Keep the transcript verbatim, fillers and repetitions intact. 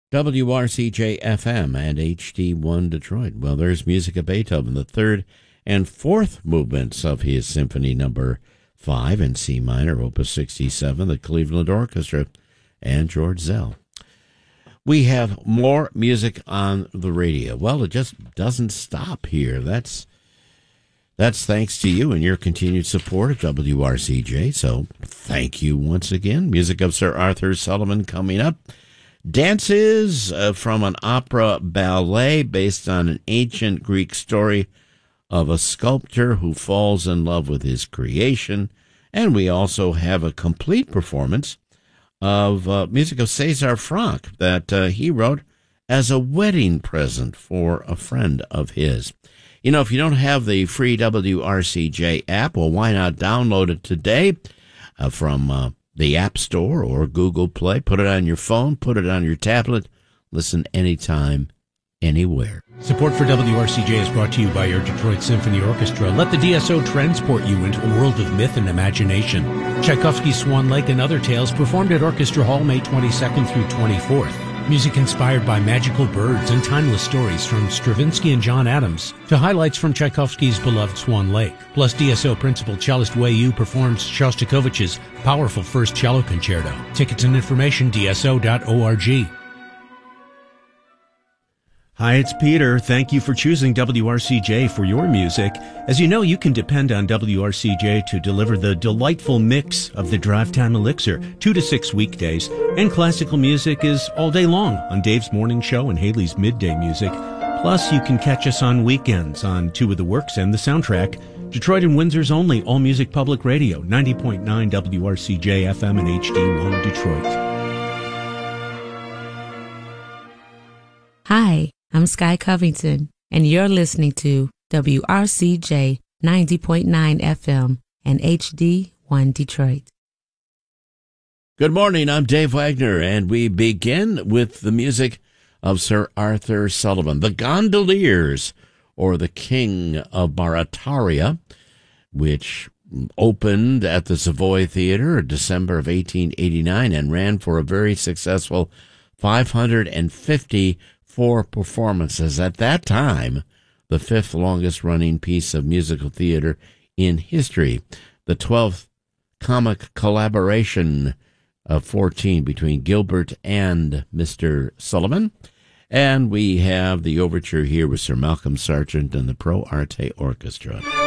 W R C J F M and H D one Detroit. Well, there's music of Beethoven, the third and fourth movements of his Symphony Number Five in C minor, Opus sixty-seven, the Cleveland Orchestra, and George Zell. We have more music on the radio. Well, it just doesn't stop here. That's that's thanks to you and your continued support of W R C J. So thank you once again. Music of Sir Arthur Sullivan coming up. Dances uh, from an opera ballet based on an ancient Greek story of a sculptor who falls in love with his creation. And we also have a complete performance of uh, music of César Franck that uh, he wrote as a wedding present for a friend of his. You know, if you don't have the free W R C J app, well, why not download it today uh, from uh, the App Store or Google Play. Put it on your phone, put it on your tablet. Listen anytime, anywhere. Support for W R C J is brought to you by your Detroit Symphony Orchestra. Let the D S O transport you into a world of myth and imagination. Tchaikovsky's Swan Lake and Other Tales performed at Orchestra Hall May twenty-second through twenty-fourth. Music inspired by magical birds and timeless stories from Stravinsky and John Adams to highlights from Tchaikovsky's beloved Swan Lake. Plus, D S O principal cellist Wei Yu performs Shostakovich's powerful First Cello Concerto. Tickets and information, D S O dot org. Hi, it's Peter. Thank you for choosing W R C J for your music. As you know, you can depend on W R C J to deliver the delightful mix of the Drive Time Elixir, two to six weekdays, and classical music is all day long on Dave's Morning Show and Haley's Midday Music. Plus, you can catch us on weekends on Two of the Works and the Soundtrack, Detroit and Windsor's only all-music public radio, ninety point nine W R C J F M and H D one Detroit. Hi, I'm Sky Covington, and you're listening to W R C J ninety point nine F M and H D one Detroit. Good morning, I'm Dave Wagner, and we begin with the music of Sir Arthur Sullivan, the Gondoliers, or the King of Barataria, which opened at the Savoy Theater in December of eighteen eighty-nine and ran for a very successful five hundred fifty-four performances. At that time, the fifth longest running piece of musical theater in history, the twelfth comic collaboration of fourteen between Gilbert and Mister Sullivan. And we have the overture here with Sir Malcolm Sargent and the Pro Arte Orchestra.